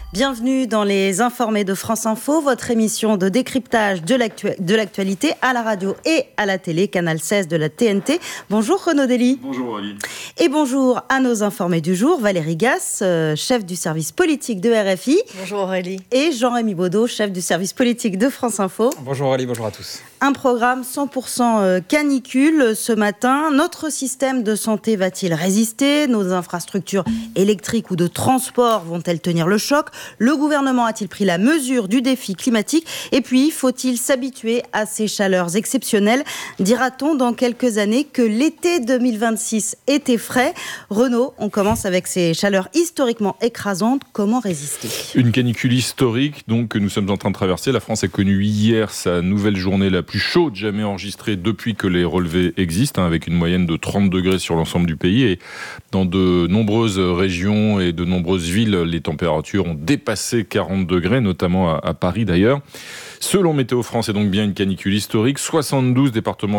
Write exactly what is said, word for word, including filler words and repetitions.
Bienvenue dans les Informés de France Info, votre émission de décryptage de, l'actu- de l'actualité à la radio et à la télé, Canal seize de la T N T. Bonjour Renaud Dely. Bonjour Aurélie. Et bonjour à nos informés du jour, Valérie Gasse, euh, chef du service politique de R F I. Bonjour Aurélie. Et Jean-Rémy Baudot, chef du service politique de France Info. Bonjour Aurélie, bonjour à tous. Un programme cent pour cent canicule ce matin. Notre système de santé va-t-il résister ? Nos infrastructures électriques ou de transport vont-elles tenir le choc ? Le gouvernement a-t-il pris la mesure du défi climatique ? Et puis, faut-il s'habituer à ces chaleurs exceptionnelles ? Dira-t-on dans quelques années que l'été deux mille vingt-six était frais ? Renaud, on commence avec ces chaleurs historiquement écrasantes. Comment résister ? Une canicule historique donc, que nous sommes en train de traverser. La France a connu hier sa nouvelle journée la plus chaude jamais enregistrée depuis que les relevés existent, hein, avec une moyenne de trente degrés sur l'ensemble du pays. Et dans de nombreuses régions et de nombreuses villes, les températures ont dépassé quarante degrés, notamment à, à Paris d'ailleurs. Selon Météo France, c'est donc bien une canicule historique. soixante-douze départements